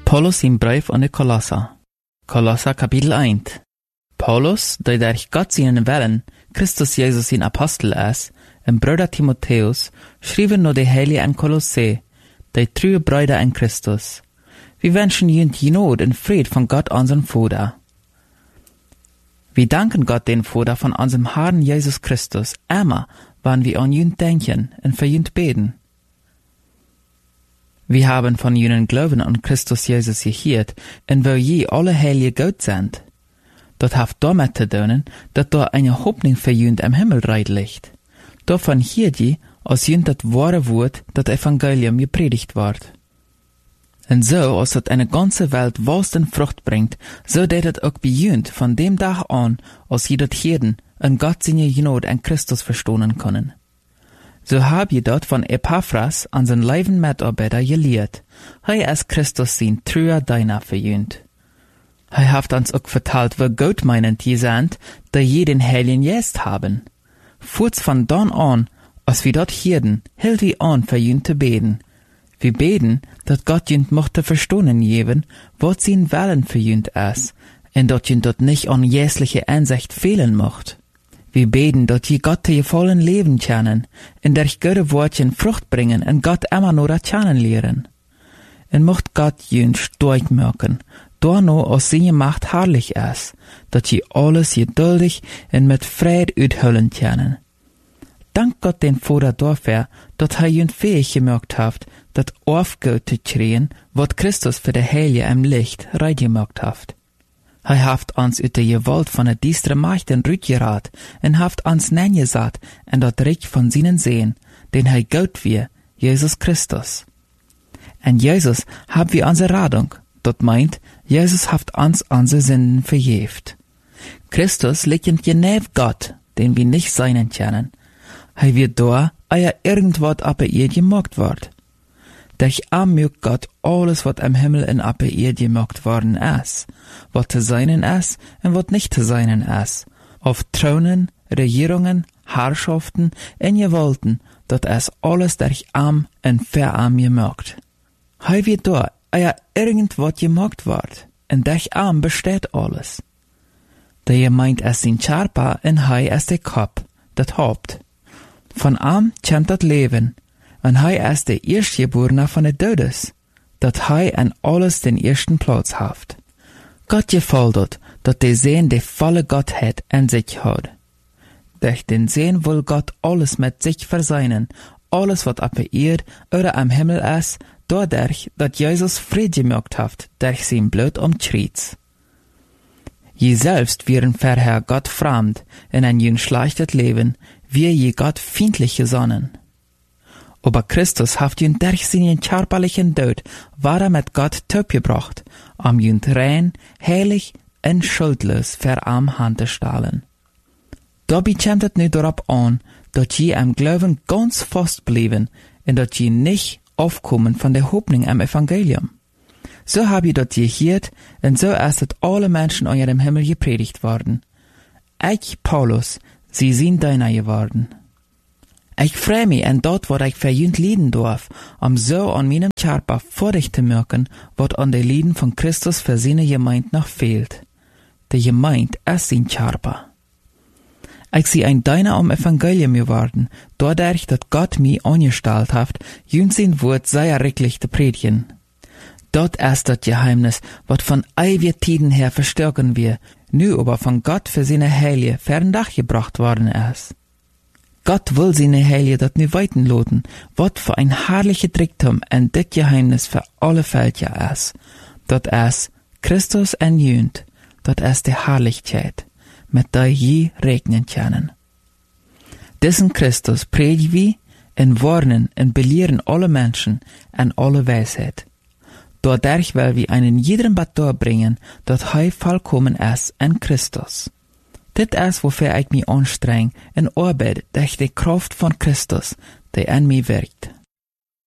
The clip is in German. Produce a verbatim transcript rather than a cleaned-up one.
Paulus im Brief an die Kolosser. Kolosser Kapitel eins. Paulus, der durch Gott seinen Willen, Christus Jesus sein Apostel ist, und Bruder Timotheus, schrieben nur die Heilige an Kolosse, die true Brüder in Christus. Wir wünschen ihnen die Not und Fried von Gott, unserem Vater. Wir danken Gott, den Vater von unserem Herrn Jesus Christus, immer, wann wir an ihn denken und für ihn beten. Wir haben von ihnen Glauben an Christus Jesus gehört, und wo je alle Heilige Gott sind. Das hat damit zu tun, dass da eine Hoffnung für ihn im Himmelreich liegt. Davon hier die, als ihn das wahre Wort, das Evangelium gepredigt wird. Und so, als das eine ganze Welt Wohlst und Frucht bringt, so det es auch bei ihnen von dem Tag an, als sie das hören und Gott seine Gnade an Christus verstehen können. So hab je dort von Epaphras an sein Leiben Mitarbeiter gelehrt. Er ist Christus sein treuer Diener verjünt. Er hat uns auch vertalt, wo Gott meinend je sind, da je den Heiligen Geist haben. Furz von dann an, als wir dort hierden, hielt wir an für ihn zu beten. Wir beten, dass Gott jünt mochte verstohnen geben, was sein Willen für jünt ist, und dass jünt dort nicht an jässliche Einsicht fehlen mocht. Wir beten, dass je Gott die vollen Leben kennen, und durch gute Wortchen Frucht bringen, und Gott immer nur das kennen lehren. Und mocht Gott jünt stark machen, da nur aus seiner Macht herrlich ist, dass je alles geduldig und mit Fried uthüllen können. Dank Gott den Vater dafür, dass er jünt fähig gemacht hat, das aufgeht zu kriegen, was Christus für die Heilige im Licht reid gemacht hat. Er hat uns ut der Gewalt von der düsteren Macht in Rütgerat und hat uns nengesagt und das Reich von seinen Sehen, den er Gott wir, Jesus Christus. Und Jesus hab wir unsere Radung, das meint, Jesus hat uns unsere Sünden verjäft. Christus liegt in genäf Gott, den wir nicht seinen können. Er wird da, eher irgendwas ab ihr gemacht wird. Durch ihm mögt Gott alles, was im Himmel und ab ihr gemacht worden ist, was zu seinen ist und was nicht zu seinen ist, auf Thronen, Regierungen, Herrschaften und Gewalten, dat ist alles durch ihm und für ihm gemacht. Er wird da, eher irgendwas gemacht wird, und durch ihm besteht alles. Der Gemeint ist sein Körper und er ist der Kopf, das Haupt. Von ihm kommt das Leben, und er ist der Erstgeborene von der Todes, dat er an alles den ersten Platz haft. Gott gefällt dort, dat der Sehen die volle Gottheit an sich hat. Durch den Sehen will Gott alles mit sich verseinen, alles was ab ihr oder am Himmel ist, dadurch, dat Jesus Fried gemacht hat, durch sein Blut um Schritt. Je selbst wären vorher Gott fremd, in ein jün schlechtes Leben, wir je Gott feindlich gesonnen. Aber Christus hat ihn durch seinen körperlichen Tod war er mit Gott topgebracht, um ihn rein, heilig und schuldlos für am Hand zu stellen. Dabei kommt es nicht darauf an, dass je am Glauben ganz fest blieben und dass je nicht aufkommen von der Hoffnung am Evangelium. So habe ich dort gehört und so ist es alle Menschen an ihrem Himmel gepredigt worden. Ich, Paulus, sie sind deiner geworden. Ich freue mich an dort, wo ich für jünd lieden darf, um so an meinem Körper vorrecht zu merken, was an der Lieden von Christus für seine Gemeinde noch fehlt. Die Gemeinde ist sein Körper. Ich sehe ein Deiner am Evangelium geworden, dadurch, dass Gott mich angestellt hat, jünd sein Wort sehr rechtlich zu predigen. Dort ist das Geheimnis, was von ewigen Tiden her verstärken wir, nu aber von Gott für seine Heilige ferndach gebracht worden ist. Gott will seine Heilige dat nu weiten loten, was für ein herrlicher Tricktum ein das Geheimnis für alle Völker ist. Dat ist Christus en jünd, dat ist die Herrlichkeit, mit der je regnen können. Diesen Christus predigen wir und warnen und belehren alle Menschen an alle Weisheit. Dadurch will wir einen jeden Bad bringen, dass er vollkommen ist in Christus. Dit ist, wofür ich mich anstreng und arbeite durch die Kraft von Christus, die an mir wirkt.